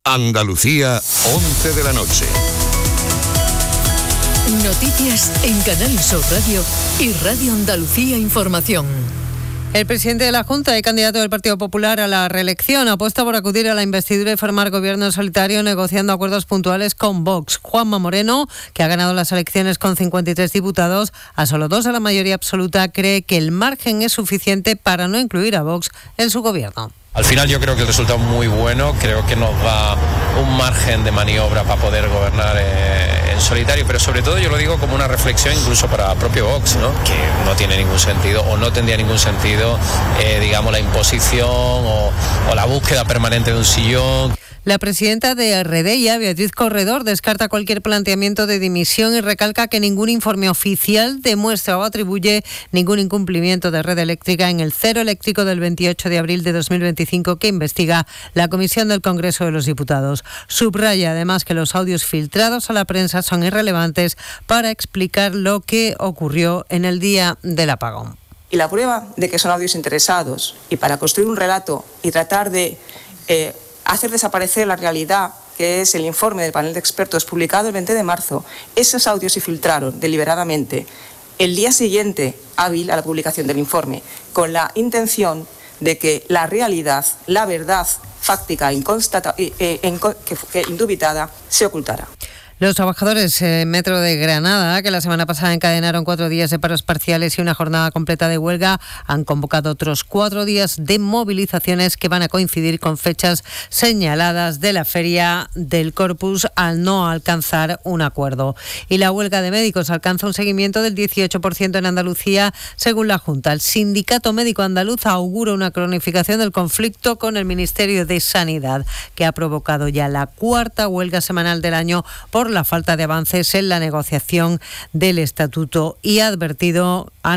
Andalucía, 11 de la noche. Noticias en Canal Sur Radio y Radio Andalucía Información. El presidente de la Junta y candidato del Partido Popular a la reelección apuesta por acudir a la investidura y formar gobierno solitario negociando acuerdos puntuales con Vox. Juanma Moreno, que ha ganado las elecciones con 53 diputados, a solo 2 de la mayoría absoluta, cree que el margen es suficiente para no incluir a Vox en su gobierno. Al final yo creo que el resultado es muy bueno, creo que nos da un margen de maniobra para poder gobernar en solitario, pero sobre todo yo lo digo como una reflexión incluso para el propio Vox, ¿no? Que no tiene ningún sentido o no tendría ningún sentido, digamos, la imposición o la búsqueda permanente de un sillón. La presidenta de Redella, Beatriz Corredor, descarta cualquier planteamiento de dimisión y recalca que ningún informe oficial demuestra o atribuye ningún incumplimiento de Red Eléctrica en el cero eléctrico del 28 de abril de 2025 que investiga la Comisión del Congreso de los Diputados. Subraya además que los audios filtrados a la prensa son irrelevantes para explicar lo que ocurrió en el día del apagón. Y la prueba de que son audios interesados y para construir un relato y tratar de hacer desaparecer la realidad, que es el informe del panel de expertos publicado el 20 de marzo. Esos audios se filtraron deliberadamente el día siguiente hábil a la publicación del informe, con la intención de que la realidad, la verdad fáctica indubitada, se ocultara. Los trabajadores Metro de Granada, que la semana pasada encadenaron 4 días de paros parciales y una jornada completa de huelga, han convocado otros 4 días de movilizaciones que van a coincidir con fechas señaladas de la Feria del Corpus al no alcanzar un acuerdo. Y la huelga de médicos alcanza un seguimiento del 18% en Andalucía, según la Junta. El Sindicato Médico Andaluz augura una cronificación del conflicto con el Ministerio de Sanidad, que ha provocado ya la 4ª huelga semanal del año por la falta de avances en la negociación del estatuto y ha advertido a